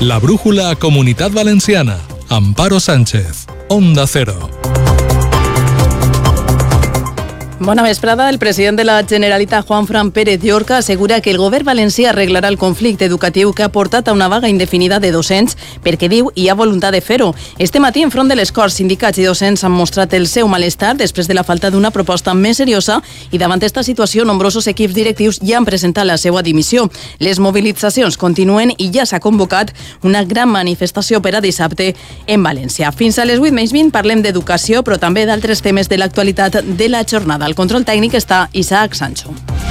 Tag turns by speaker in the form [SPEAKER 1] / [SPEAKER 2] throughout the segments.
[SPEAKER 1] La brújula Comunitat Valenciana. Amparo Sánchez. Onda Cero.
[SPEAKER 2] Bona vesprada. El president de la Generalitat, Juanfran Pérez Llorca, assegura que el govern valencià arreglarà el conflicte educatiu que ha portat a una vaga indefinida de docents perquè diu hi ha voluntat de fer-ho. Este matí, enfront de les Corts, sindicats i docents han mostrat el seu malestar després de la falta d'una proposta més seriosa i davant d'esta situació nombrosos equips directius ja han presentat la seva dimissió. Les mobilitzacions continuen i ja s'ha convocat una gran manifestació per a dissabte en València. Fins a les 8:20 parlem d'educació, però també d'altres temes de l'actualitat de la jornada. Al control tècnic està Isaac Sancho.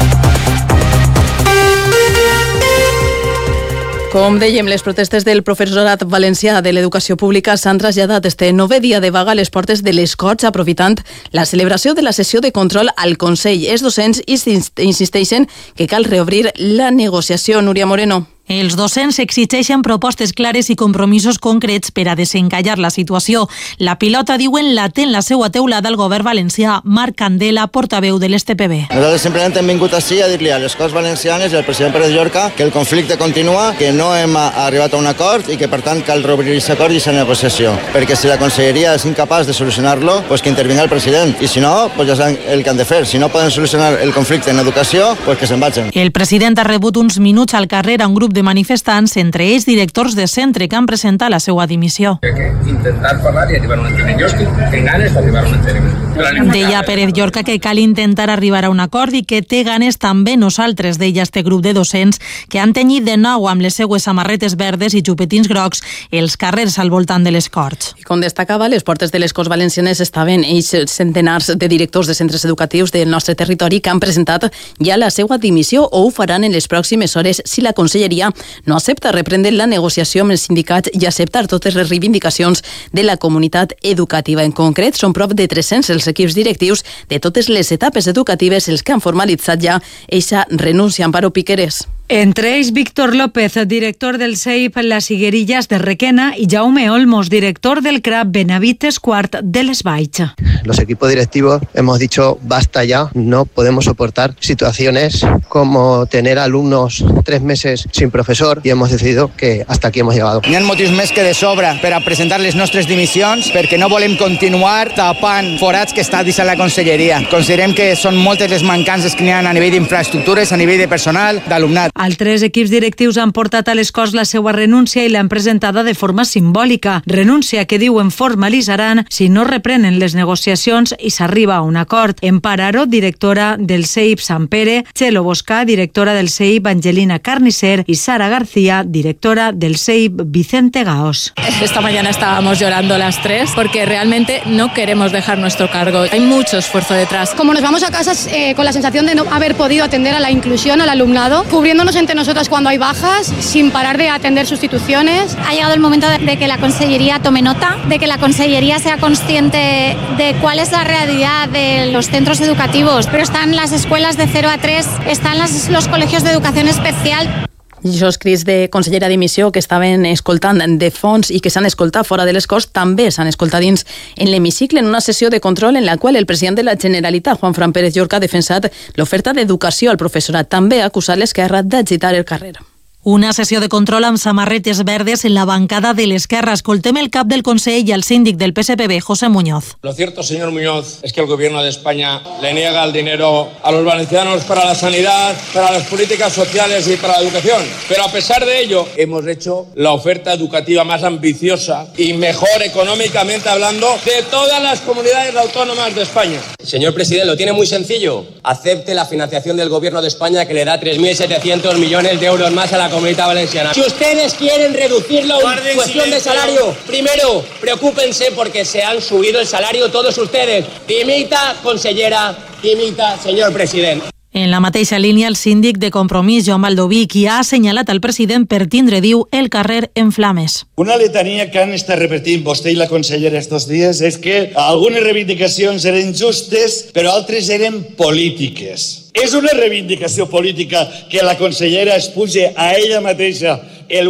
[SPEAKER 2] Com dèiem, les protestes del professorat valencià de l'educació pública s'han traslladat este 9è dia de vaga a les portes de les Corts, aprofitant la celebració de la sessió de control al Consell. Els docents insisteixen que cal reobrir la negociació. Núria Moreno.
[SPEAKER 3] Els docents exigeixen propostes clares i compromisos concrets per a desencallar la situació. La pilota, diuen, la té en la seua teulada el govern valencià. Marc Candela, portaveu de l'STPB.
[SPEAKER 4] Nosaltres simplement hem vingut així a dir-li a les Corts Valencianes i al president Pérez Llorca que el conflicte continua, que no hem arribat a un acord i que per tant cal reobrir aquest acord i aquesta negociació. Perquè si la conselleria és incapaç de solucionar-lo, pues que intervinga el president. I si no, pues ja saben el que han de fer. Si no poden solucionar el conflicte en educació, pues que se'n vagin.
[SPEAKER 3] El president ha rebut uns minuts al carrer a un grup de manifestants, entre ells directors de centre que han presentat la seva dimissió.
[SPEAKER 5] Intentar parlar i arribar a un enteniment. Jo estic en ganes d'arribar a un enteniment.
[SPEAKER 3] Deia Pérez Llorca que cal intentar arribar a un acord i que té ganes també nosaltres, deia este grup de docents que han tenyit de nou amb les seues samarretes verdes i xupetins grocs els carrers al voltant de les Corts.
[SPEAKER 2] I com destacava, les portes de les Corts Valencianes estaven ells centenars de directors de centres educatius del nostre territori que han presentat ja la seva dimissió o ho faran en les pròximes hores si la conselleria no accepta reprendre la negociació amb els sindicats i acceptar totes les reivindicacions de la comunitat educativa. En concret, són prop de 300 els equips directius de totes les etapes educatives els que han formalitzat ja eixa renúncia. Amparo Piqueres.
[SPEAKER 6] Entre ells, Víctor López, director del CEIP Las Higuerillas de Requena, y Jaume Olmos, director del CRAP Benavites Quart de Les Valls.
[SPEAKER 7] Los equipos directivos hemos dicho basta ya, no podemos soportar situaciones como tener alumnos 3 meses sin profesor y hemos decidido que hasta aquí hemos llegado.
[SPEAKER 4] N'hi ha motius més que de sobra per a presentar les nostres dimissions perquè no volem continuar tapant forats que està dins la conselleria. Considerem que són moltes les mancances que n'hi ha a nivell d'infraestructures, a nivell de personal, d'alumnat.
[SPEAKER 6] Altres equips directius han portat a les Corts la seva renúncia i l'han presentada de forma simbòlica. Renúncia que diuen formalitzaran si no reprenen les negociacions i s'arriba a un acord. Empararo, directora del CEIP Sant Pere, Txelo Boscà, directora del CEIP Angelina Carnicer y Sara García, directora del CEIP Vicente Gaos.
[SPEAKER 8] Esta mañana estábamos llorando las 3 porque realmente no queremos dejar nuestro cargo. Hay mucho esfuerzo detrás.
[SPEAKER 9] Como nos vamos a casa con la sensación de no haber podido atender a la inclusión, al alumnado, cubriéndonos entre nosotras cuando hay bajas, sin parar de atender sustituciones.
[SPEAKER 10] Ha llegado el momento de que la Consellería tome nota, de que la Consellería sea consciente de cuál es la realidad de los centros educativos. Pero están las escuelas de 0 a 3, están los colegios de educación especial.
[SPEAKER 2] I els crits de consellera dimissió que estaven escoltant de fons i que s'han escoltat fora de les Corts també s'han escoltat dins en l'hemicicle en una sessió de control en la qual el president de la Generalitat, Juanfran Pérez Llorca, ha defensat l'oferta d'educació al professorat. També ha acusat l'Esquerra d'agitar el carrer.
[SPEAKER 3] Una sessió de control amb samarretes verdes en la bancada de l'Esquerra. Escoltem el cap del Consell i el síndic del PSPB, José Muñoz.
[SPEAKER 5] Lo cierto, señor Muñoz, es que el gobierno de España le niega el dinero a los valencianos para la sanidad, para las políticas sociales y para la educación. Pero a pesar de ello, hemos hecho la oferta educativa más ambiciosa y mejor económicamente hablando de todas las comunidades autónomas de España.
[SPEAKER 11] Señor presidente, lo tiene muy sencillo. Acepte la financiación del gobierno de España que le da 3.700 millones de euros más a la Comunidad Valenciana. Si ustedes quieren reducirlo en cuestión de salario, primero preocúpense porque se han subido el salario todos ustedes. Dimita, consellera, dimita, señor presidente.
[SPEAKER 3] En la mateixa línia, el síndic de Compromís, Joan Baldoví, qui ha assenyalat al president per tindre, diu, el carrer en flames.
[SPEAKER 12] Una letania que han estat repetint vostè i la consellera estos dies és que algunes reivindicacions eren justes, però altres eren polítiques. És una reivindicació política que la consellera es puja a ella mateixa el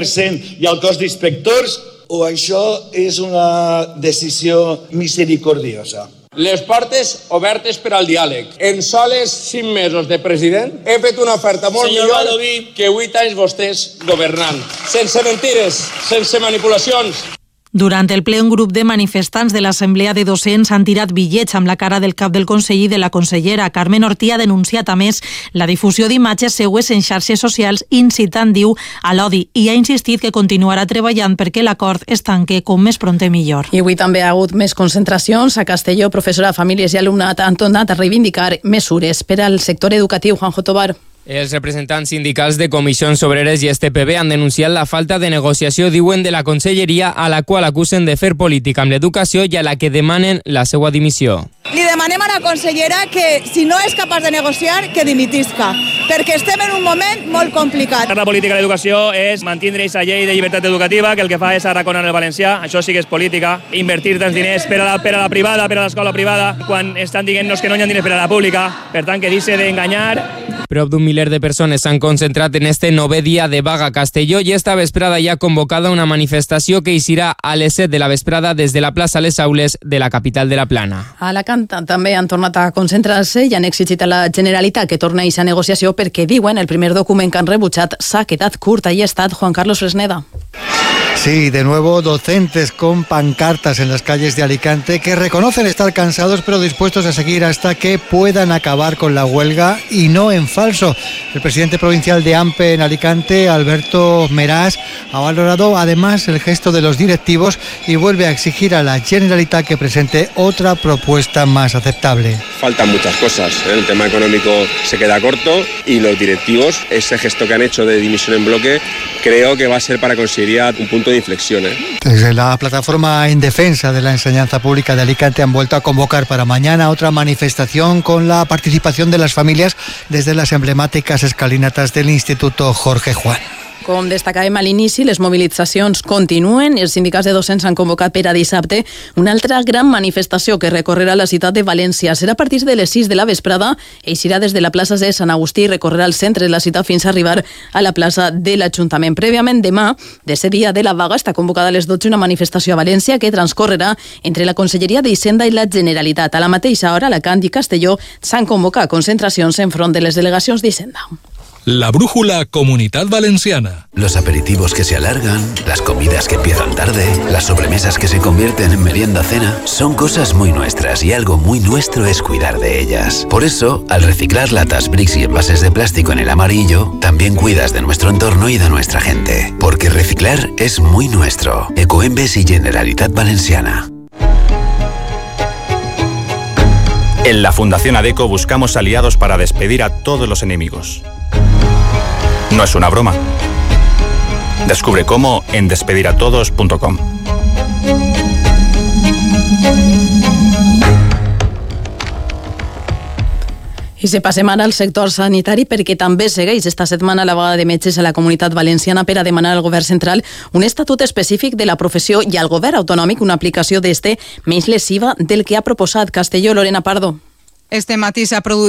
[SPEAKER 12] 8% i al cos d'inspectors, o això és una decisió misericordiosa?
[SPEAKER 5] Les portes obertes per al diàleg. En soles 5 mesos de president he fet una oferta molt millor que 8 anys vostès governant. Sense mentides, sense manipulacions.
[SPEAKER 3] Durant el ple, un grup de manifestants de l'Assemblea de Docents han tirat bitllets amb la cara del cap del Consell i de la consellera. Carmen Ortí ha denunciat, a més, la difusió d'imatges seues en xarxes socials incitant, diu, a l'odi, i ha insistit que continuarà treballant perquè l'acord es tanque com més prompte millor.
[SPEAKER 2] I avui també ha hagut més concentracions. A Castelló, professora, famílies i alumnat han tornat a reivindicar mesures per al sector educatiu. Juanjo Tobar.
[SPEAKER 13] Els representants sindicals de Comissions Obreres i STPB han denunciat la falta de negociació, diuen, de la conselleria, a la qual acusen de fer política amb l'educació i a la que demanen la seva dimissió.
[SPEAKER 14] Li demanem a la consellera que, si no és capaç de negociar, que dimitisca, perquè estem en un moment molt complicat.
[SPEAKER 15] La política de l'educació és mantindre aquesta llei de llibertat educativa, que el que fa és arraconar el valencià. Això sí que és política. Invertir tants diners per a la privada, per a l'escola privada, quan estan dient-nos que no hi ha diners per a la pública. Per tant, que deixe d'enganyar.
[SPEAKER 13] Prop d'un miler de persones s'han concentrat en este 9è dia de vaga a Castelló i esta vesprada ja convocada una manifestació que eixirà a les 7 de la vesprada des de la plaça Les Aules de la capital de la Plana.
[SPEAKER 2] A Alacant també han tornat a concentrar-se i han exigit a la Generalitat que torni a aquesta negociació perquè, diuen, el primer document que han rebutjat s'ha quedat curt. Ahí ha estat Juan Carlos Fresneda.
[SPEAKER 16] Sí, de nuevo docentes con pancartas en las calles de Alicante que reconocen estar cansados pero dispuestos a seguir hasta que puedan acabar con la huelga y no en falso. El presidente provincial de AMPE en Alicante, Alberto Meras, ha valorado además el gesto de los directivos y vuelve a exigir a la Generalitat que presente otra propuesta más aceptable.
[SPEAKER 17] Faltan muchas cosas, el tema económico se queda corto y los directivos, ese gesto que han hecho de dimisión en bloque, creo que va a ser para conseguir un punto de inflexión.
[SPEAKER 16] Desde la plataforma en defensa de la enseñanza pública de Alicante han vuelto a convocar para mañana otra manifestación con la participación de las familias desde las emblemáticas escalinatas del Instituto Jorge Juan.
[SPEAKER 2] Com destacàvem a l'inici, les mobilitzacions continuen. Els sindicats de docents han convocat per a dissabte una altra gran manifestació que recorrerà la ciutat de València. Serà a partir de les 6 de la vesprada, eixirà des de la plaça de Sant Agustí i recorrerà el centre de la ciutat fins a arribar a la plaça de l'Ajuntament. Prèviament, demà, de ser dia de la vaga, està convocada a les 12 una manifestació a València que transcorrerà entre la Conselleria d'Hisenda i la Generalitat. A la mateixa hora, Alacant i Castelló s'han convocat concentracions enfront de les delegacions d'Hisenda.
[SPEAKER 1] La brújula Comunidad Valenciana.
[SPEAKER 18] Los aperitivos que se alargan, las comidas que empiezan tarde, las sobremesas que se convierten en merienda-cena, son cosas muy nuestras y algo muy nuestro es cuidar de ellas. Por eso, al reciclar latas, bricks y envases de plástico en el amarillo, también cuidas de nuestro entorno y de nuestra gente. Porque reciclar es muy nuestro. Ecoembes y Generalitat Valenciana.
[SPEAKER 19] En la Fundación ADECO buscamos aliados para despedir a todos los enemigos. No es una broma. Descubre cómo en despediratodos.com.
[SPEAKER 2] I si passem ara al sector sanitari, perquè també segueix esta setmana la vaga de metges a la Comunitat Valenciana per a demanar al govern central un estatut específic de la professió i al govern autonòmic una aplicació d'este menys lesiva del que ha proposat Castelló. Lorena Pardo.
[SPEAKER 20] Este matí s'ha produït